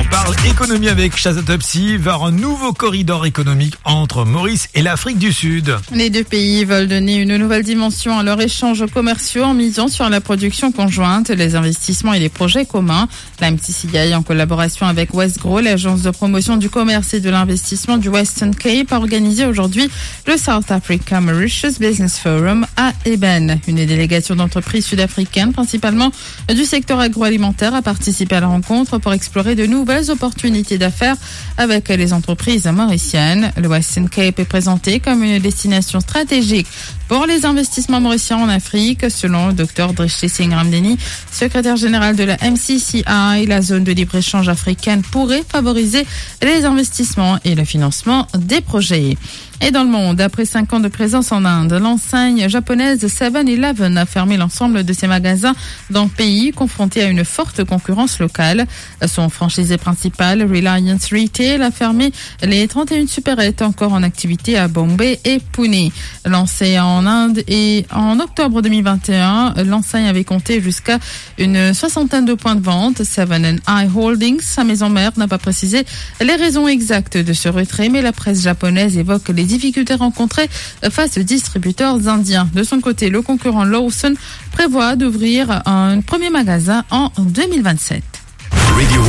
parle économie avec Shazad Topsy vers un nouveau corridor économique entre Maurice et l'Afrique du Sud. Les deux pays veulent donner une nouvelle dimension à leurs échanges commerciaux en misant sur la production conjointe, les investissements et les projets communs. La MTCI, en collaboration avec Westgrow, l'agence de promotion du commerce et de l'investissement du Western Cape, a organisé aujourd'hui le South Africa Mauritius Business Forum à Eben. Une délégation d'entreprises sud-africaines, principalement du secteur agroalimentaire, a participé à la rencontre pour explorer de nouvelles opportunités d'affaires avec les entreprises mauriciennes. Le Western Cape est présenté comme une destination stratégique pour les investissements mauriciens en Afrique. Selon le Dr Drishti Singh Ramdeni, secrétaire général de la MCCI, la zone de libre-échange africaine pourrait favoriser les investissements et le financement des projets. Et dans le monde, après 5 ans de présence en Inde, l'enseigne japonaise 7-Eleven a fermé l'ensemble de ses magasins dans le pays, confronté à une forte concurrence locale. Son franchisé principal, Reliance Retail, a fermé les 31 supérettes encore en activité à Bombay et Pune. Lancée en Inde et en octobre 2021, l'enseigne avait compté jusqu'à une 60aine de points de vente. 7&i Holdings, sa maison mère, n'a pas précisé les raisons exactes de ce retrait, mais la presse japonaise évoque les difficultés rencontrées face aux distributeurs indiens. De son côté, le concurrent Lawson prévoit d'ouvrir un premier magasin en 2027.